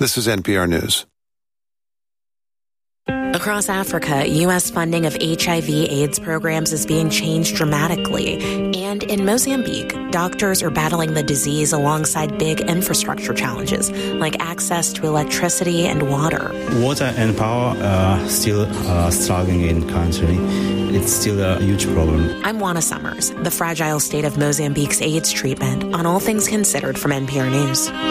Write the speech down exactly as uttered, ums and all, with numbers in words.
This is N P R News. Across Africa, U S funding of H I V AIDS programs is being changed dramatically. And in Mozambique, doctors are battling the disease alongside big infrastructure challenges, like access to electricity and water. Water and power are still uh, struggling in country. It's still a huge problem. I'm Juana Summers, the fragile state of Mozambique's AIDS treatment on All Things Considered from N P R News.